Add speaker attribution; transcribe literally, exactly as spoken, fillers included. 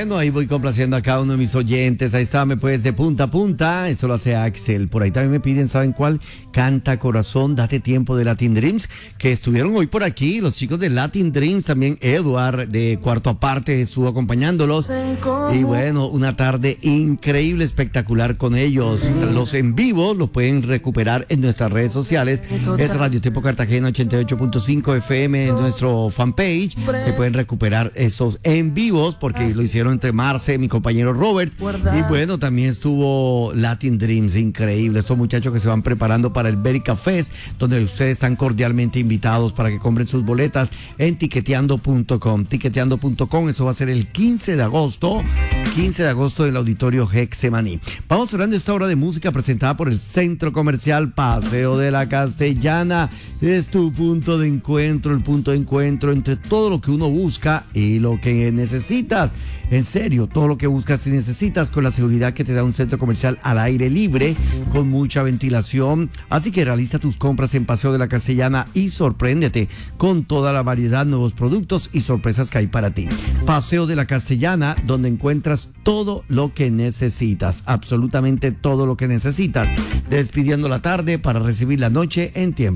Speaker 1: bueno, ahí voy complaciendo a cada uno de mis oyentes. Ahí está, me puedes de punta a punta. Eso lo hace Axel. Por ahí también me piden, ¿saben cuál? Canta Corazón, date tiempo de Latin Dreams, que estuvieron hoy por aquí. Los chicos de Latin Dreams, también Edward de Cuarto Aparte estuvo acompañándolos. Y bueno, una tarde increíble, espectacular con ellos. Los en vivo los pueden recuperar en nuestras redes sociales. Es Radio Tiempo Cartagena ochenta y ocho punto cinco F M en nuestro fanpage. Que pueden recuperar esos en vivos porque lo hicieron entre Marce, mi compañero Robert. Y bueno, también estuvo Latin Dreams, increíble. Estos muchachos que se van preparando para el Berica Fest, donde ustedes están cordialmente invitados para que compren sus boletas en tiqueteando punto com. tiqueteando punto com, eso va a ser el quince de agosto. quince de agosto del Auditorio Gexemaní. Vamos cerrando esta hora de música presentada por el Centro Comercial Paseo de la Castellana. Es tu punto de encuentro, el punto de encuentro entre todo lo que uno busca y lo que necesitas. En serio, todo lo que buscas y necesitas con la seguridad que te da un centro comercial al aire libre, con mucha ventilación. Así que realiza tus compras en Paseo de la Castellana y sorpréndete con toda la variedad, nuevos productos y sorpresas que hay para ti. Paseo de la Castellana, donde encuentras todo lo que necesitas, absolutamente todo lo que necesitas. Despidiendo la tarde para recibir la noche en tiempo.